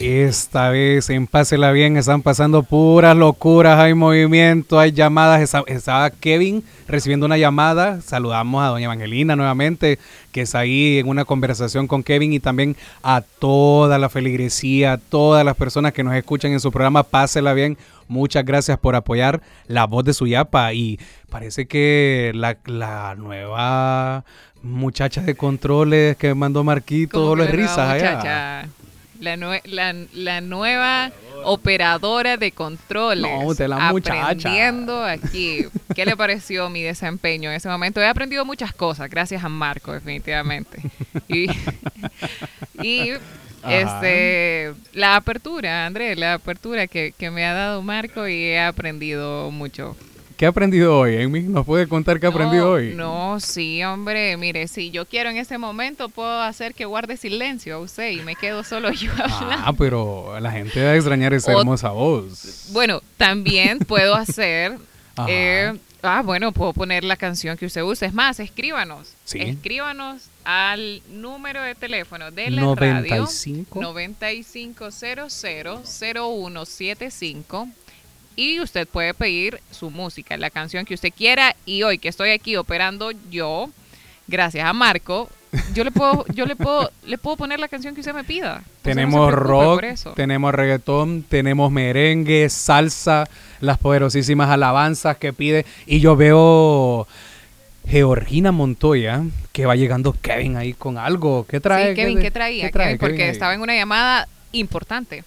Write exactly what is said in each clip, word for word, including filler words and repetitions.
Esta vez en Pásela Bien están pasando puras locuras, hay movimiento, hay llamadas. Estaba, estaba Kevin recibiendo una llamada. Saludamos a doña Evangelina nuevamente, que está ahí en una conversación con Kevin, y también a toda la feligresía, a todas las personas que nos escuchan en su programa Pásela Bien. Muchas gracias por apoyar la voz de Suyapa. Y parece que la, la nueva muchacha de controles que mandó Marquito le risas allá. La, nue la, la nueva operadora de controles. No, usted la muchacha. Aprendiendo aquí. ¿Qué le pareció mi desempeño en ese momento? He aprendido muchas cosas, gracias a Marco, definitivamente. Y, y este, la apertura, Andrés, la apertura que, que me ha dado Marco, y he aprendido mucho. ¿Qué ha aprendido hoy, Amy? ¿Nos puede contar qué ha aprendido no, hoy? No, sí, hombre, mire, si yo quiero en ese momento, puedo hacer que guarde silencio a usted y me quedo solo yo hablando. Ah, pero la gente va a extrañar esa o, hermosa voz. Bueno, también puedo hacer... eh, ah, bueno, puedo poner la canción que usted use. Es más, escríbanos. ¿Sí? Escríbanos al número de teléfono de la noventa y cinco radio noventa y cinco cero cero cero uno siete cinco. Y usted puede pedir su música, la canción que usted quiera. Y hoy que estoy aquí operando yo, gracias a Marco, yo le puedo, yo le puedo, le puedo poner la canción que usted me pida. Tenemos rock, tenemos reggaetón, tenemos merengue, salsa, las poderosísimas alabanzas que pide. Y yo veo Georgina Montoya, que va llegando Kevin ahí con algo. ¿Qué trae? Sí, Kevin, ¿qué, ¿qué traía? ¿Qué trae, Kevin? Porque Kevin estaba en una llamada importante.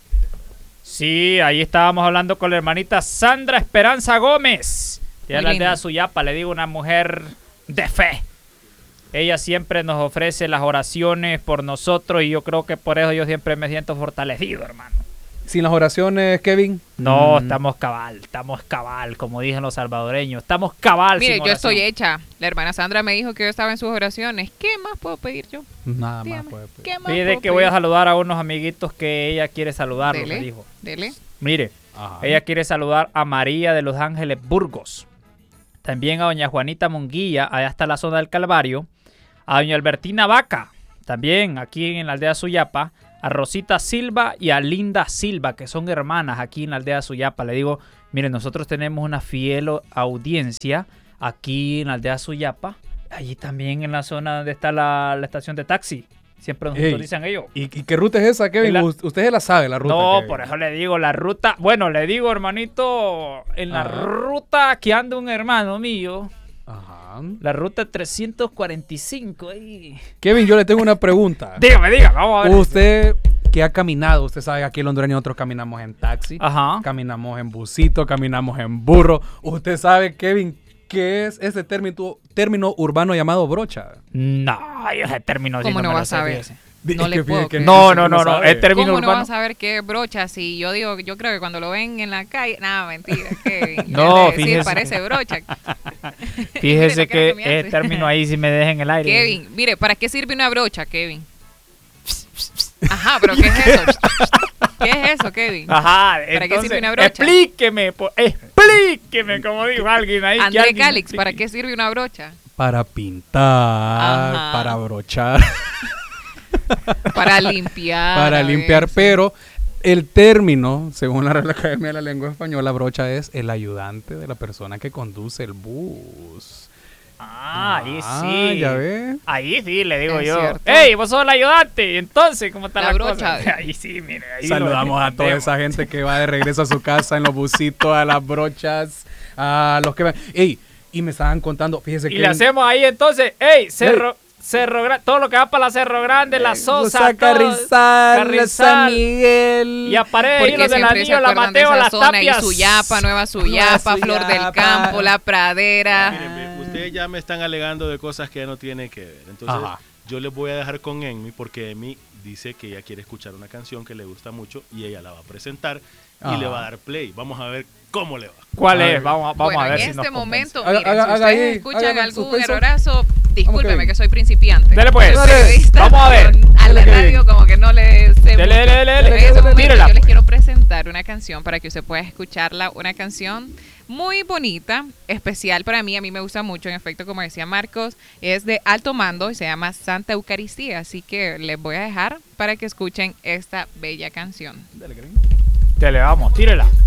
Sí, ahí estábamos hablando con la hermanita Sandra Esperanza Gómez, de la aldea Suyapa. Le digo, una mujer de fe. Ella siempre nos ofrece las oraciones por nosotros, y yo creo que por eso yo siempre me siento fortalecido, hermano. ¿Sin las oraciones, Kevin? No, mm. estamos cabal, estamos cabal, como dicen los salvadoreños. Estamos cabal. Mire, sin yo estoy hecha. La hermana Sandra me dijo que yo estaba en sus oraciones. ¿Qué más puedo pedir yo? Nada Dígame, más puede pedir. ¿Qué más Pide puedo que pedir? voy a saludar a unos amiguitos que ella quiere saludarlos, Dele, me dijo. Dele. Mire, Ajá. ella quiere saludar a María de Los Ángeles Burgos. También a doña Juanita Munguía, allá hasta la zona del Calvario. A doña Albertina Vaca, también aquí en la aldea Suyapa. A Rosita Silva y a Linda Silva, que son hermanas aquí en la aldea Suyapa. Le digo, miren, nosotros tenemos una fiel audiencia aquí en la aldea Suyapa. Allí también en la zona donde está la, la estación de taxi. Siempre nos autorizan ellos. ¿Y, ¿Y qué ruta es esa, Kevin? La... Usted se la sabe, la ruta. No, Kevin. Por eso le digo, la ruta... Bueno, le digo, hermanito, en la Ajá. ruta que anda un hermano mío... Ajá. La ruta trescientos cuarenta y cinco. Ahí. Kevin, yo le tengo una pregunta. dígame, dígame, vamos a ver. Usted que ha caminado, usted sabe que aquí en Hondureño nosotros caminamos en taxi, Ajá. caminamos en busito, caminamos en burro. Usted sabe, Kevin, ¿qué es ese término, término urbano llamado brocha? No, ese término sí ¿Cómo no, no me va lo a saber? sé. No le puedo que No, no, no, no, es término ¿Cómo urbano. no vas a saber qué es brocha? Si yo digo, yo creo que cuando lo ven en la calle, nada, mentira, que no, decir, fíjese. parece brocha. Fíjese que, que ese término ahí sí me deja en el aire. Kevin, mire, ¿para qué sirve una brocha, Kevin? Ajá, pero ¿qué es eso? ¿Qué es eso, Kevin? Ajá, ¿para entonces, qué sirve una brocha? Explíqueme, po, explíqueme, como dijo alguien ahí. André alguien Calix, ¿para qué sirve una brocha? Para pintar, Ajá. para brochar. Para limpiar. Para limpiar, pero el término, según la Real Academia de la Lengua Española, brocha es el ayudante de la persona que conduce el bus. Ah, ahí ah, sí. ¿Ya ves? Ahí sí, le digo es yo. Cierto. ¡Ey, vos sos el ayudante! Entonces, ¿cómo está la, la brocha? cosa? Ahí sí, mire. Ahí saludamos a toda esa gente que va de regreso a su casa en los busitos, a las brochas, a los que van. ¡Ey! Y me estaban contando, fíjese que... Y le hacemos ahí entonces, ¡ey! Cerro... Cerro Grande, todo lo que va para la Cerro Grande, la Sosa, Carrizal, San Miguel. Y aparece ahí los del Anillo, la Mateo, las Tapias. Suyapa, Nueva Suyapa, Flor del Campo, La Pradera. Miren, ustedes ya me están alegando de cosas que no tienen que ver. Entonces, Ajá. yo les voy a dejar con Emi, porque Emi dice que ella quiere escuchar una canción que le gusta mucho y ella la va a presentar y Ajá. le va a dar play. Vamos a ver cómo le va. ¿Cuál es? Vamos, vamos bueno, a ver en si este nos momento, convence. miren, haga, si haga ustedes ahí, escuchan algún suspenso. errorazo, discúlpeme que soy principiante. Dele pues. Periodista, vamos a ver. A la radio como que no le sé dele, mucho. dele, dele, En ese momento Mírela. yo les quiero presentar preparar una canción para que usted pueda escucharla, una canción muy bonita, especial para mí, a mí me gusta mucho, en efecto, como decía Marcos, es de alto mando y se llama Santa Eucaristía, así que les voy a dejar para que escuchen esta bella canción. Dale, vamos, tírela.